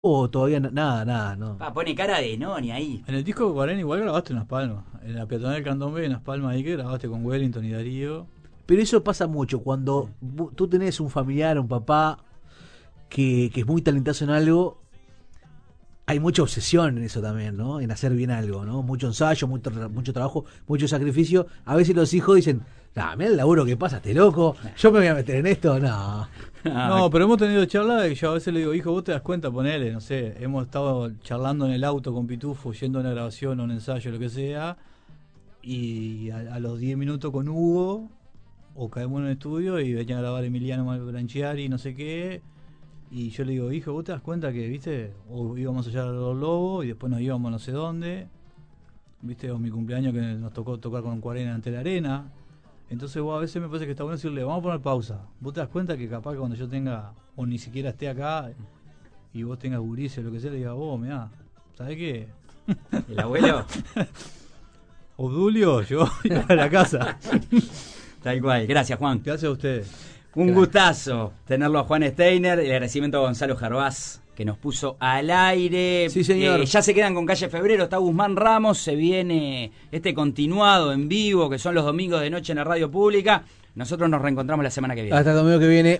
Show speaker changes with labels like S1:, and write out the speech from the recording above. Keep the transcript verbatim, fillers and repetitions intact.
S1: o todavía na- nada, nada, no.
S2: Pa, pone cara de no, ni ahí.
S3: En el disco de Guarén igual grabaste unas palmas. En la peatonal del Candombe, unas palmas ahí que grabaste con Wellington y Darío.
S1: Pero eso pasa mucho cuando vu- tú tenés un familiar, un papá que, que es muy talentoso en algo. Hay mucha obsesión en eso también, ¿no? En hacer bien algo, ¿no? Mucho ensayo, mucho, tra- mucho trabajo, mucho sacrificio. A veces los hijos dicen, nah, mira el laburo que pasa, este loco, yo me voy a meter en esto, no.
S3: No, pero hemos tenido charlas de que yo a veces le digo, hijo, vos te das cuenta, ponele, no sé, hemos estado charlando en el auto con Pitufo, yendo a una grabación o un ensayo, lo que sea, y a, a los diez minutos con Hugo, o caemos en un estudio y venía a grabar Emiliano Branchiari, no sé qué, y yo le digo, hijo, vos te das cuenta que, viste, o íbamos allá a los Lobos y después nos íbamos a no sé dónde, viste, o mi cumpleaños que nos tocó tocar con Cuarena ante la arena. Entonces vos a veces me parece que está bueno decirle, vamos a poner pausa. Vos te das cuenta que capaz que cuando yo tenga, o ni siquiera esté acá, y vos tengas gurises o lo que sea, le diga, vos, mirá, ¿sabés qué?
S2: ¿El abuelo?
S3: Obdulio, yo voy a la casa.
S2: Tal cual. Gracias, Juan.
S3: Gracias a ustedes.
S2: Un
S1: Gracias.
S2: gustazo tenerlo a Juan Steiner. El agradecimiento a Gonzalo Gervás, que nos puso al aire.
S1: Sí, señor.
S2: Eh, ya se quedan con Calle Febrero. Está Guzmán Ramos. Se viene este continuado en vivo, que son los domingos de noche en la radio pública. Nosotros nos reencontramos la semana que viene.
S1: Hasta el domingo que viene.